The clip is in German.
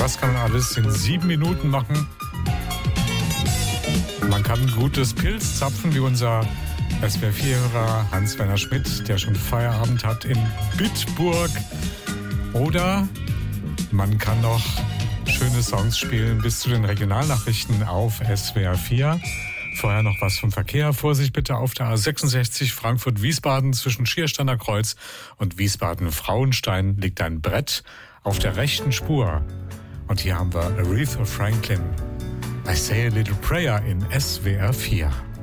Was kann man alles in 7 Minuten machen? Man kann ein gutes Pilz zapfen, wie unser SWR4-Hörer Hans-Werner Schmidt, der schon Feierabend hat in Bitburg. Oder man kann noch schöne Songs spielen bis zu den Regionalnachrichten auf SWR 4. Vorher noch was vom Verkehr. Vorsicht bitte auf der A66 Frankfurt-Wiesbaden zwischen Schiersteiner Kreuz und Wiesbaden-Frauenstein liegt ein Brett auf der rechten Spur. Und hier haben wir Aretha Franklin. I Say a Little Prayer in SWR 4.